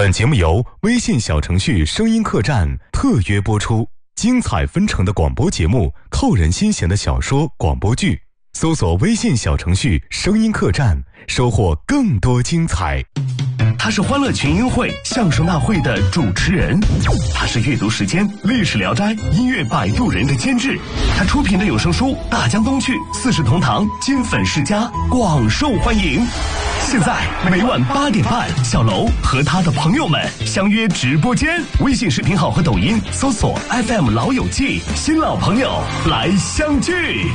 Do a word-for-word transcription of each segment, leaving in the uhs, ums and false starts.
本节目由微信小程序声音客栈特约播出，精彩纷呈的广播节目，扣人心弦的小说广播剧，搜索微信小程序声音客栈，收获更多精彩。 他是欢乐群英会相声大会的主持人，他是阅读时间历史聊斋音乐摆渡人的监制，他出品的有声书《大江东去》四世同堂金粉世家广受欢迎。现在每晚八点半，小楼和他的朋友们相约直播间，微信视频号和抖音搜索 F M 老友记，新老朋友来相聚。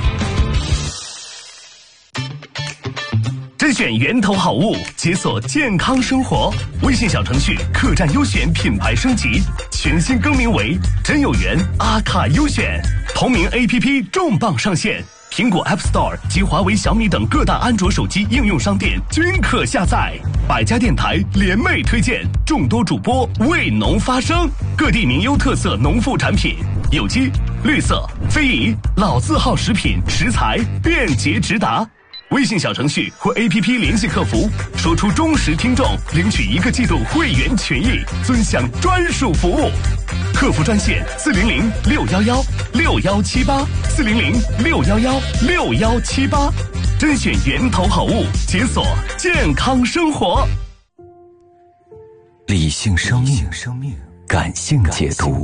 甄选源头好物，解锁健康生活。微信小程序客栈优选品牌升级，全新更名为真有缘阿卡优选。同名 A P P 重磅上线，苹果 App Store 及华为、小米等各大安卓手机应用商店均可下载。百家电台联袂推荐，众多主播为农发声，各地名优特色农副产品，有机、绿色、非遗、老字号食品食材便捷直达。微信小程序或 A P P 联系客服，说出忠实听众领取一个季度会员权益，尊享专属服务。客服专线四零零六幺幺六幺七八四零零六幺幺六幺七八，甄选源头好物，解锁健康生活。 理性生命，感性解读。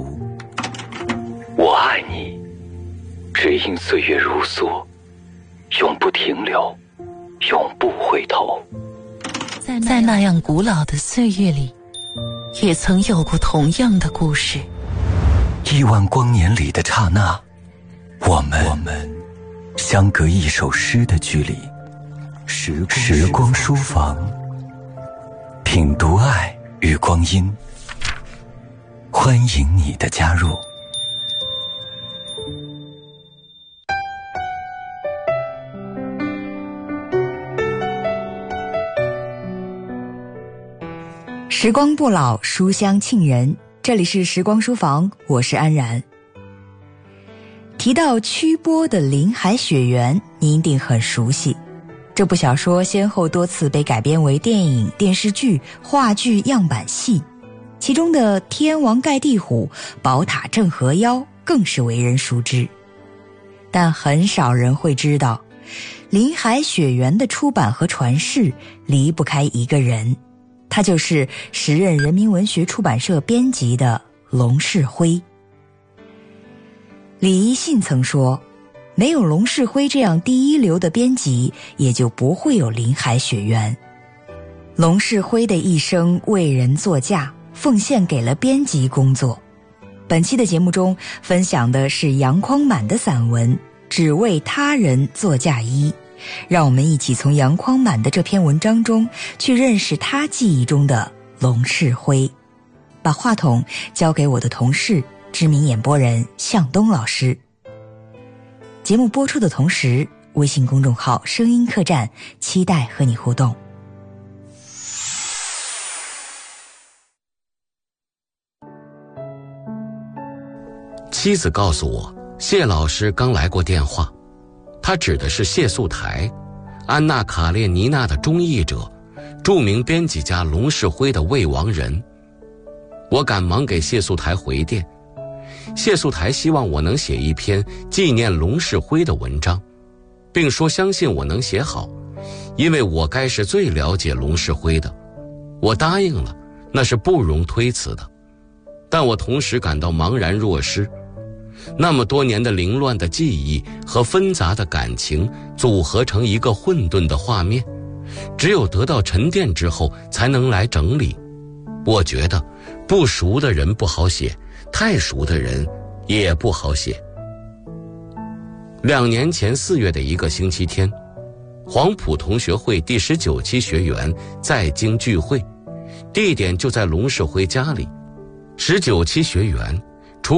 我爱你，只因岁月如梭，永不停留，永不回头。 在那样古老的岁月里，也曾有过同样的故事。 亿万光年里的刹那，我们我们相隔一首诗的距离。时光时光书房，品读爱与光阴，欢迎你的加入。 时光不老，书香沁人。这里是时光书房，我是安然。提到曲波的《林海雪原》，你一定很熟悉。这部小说先后多次被改编为电影、电视剧、话剧样板戏，其中的天王盖地虎、宝塔镇河妖更是为人熟知。但很少人会知道，林海雪原的出版和传世离不开一个人，他就是时任人民文学出版社编辑的龙世辉。李一信曾说，没有龙世辉这样第一流的编辑，也就不会有林海雪原。龙世辉的一生为人作嫁，奉献给了编辑工作。本期的节目中分享的是杨匡满的散文《只为他人作嫁衣》，让我们一起从杨匡满的这篇文章中去认识他记忆中的龙世辉。把话筒交给我的同事，知名演播人向东老师。节目播出的同时，微信公众号声音客栈期待和你互动。 妻子告诉我，谢老师刚来过电话，他指的是谢素台，安娜·卡列尼娜的中译者，著名编辑家龙世辉的未亡人。我赶忙给谢素台回电，谢素台希望我能写一篇纪念龙世辉的文章，并说相信我能写好，因为我该是最了解龙世辉的。我答应了，那是不容推辞的。但我同时感到茫然若失，那么多年的凌乱的记忆和纷杂的感情组合成一个混沌的画面，只有得到沉淀之后才能来整理。我觉得不熟的人不好写，太熟的人也不好写。两年前四月的一个星期天，黄埔同学会第十九期学员在京聚会，地点就在龙世辉家里。十九期学员